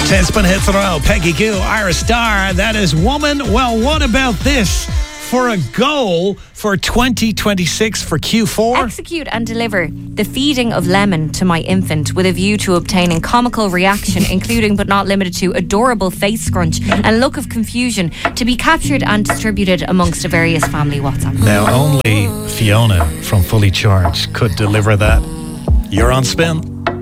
10 spin hits in a row. Peggy Goo, Ira Star. That is Woman. Well, what about this? For a goal for 2026 for Q4. Execute and deliver the feeding of lemon to my infant with a view to obtaining comical reaction, including but not limited to adorable face scrunch and look of confusion, to be captured and distributed amongst a various family WhatsApp. Now, only Fiona from Fully Charged could deliver that. You're on Spin.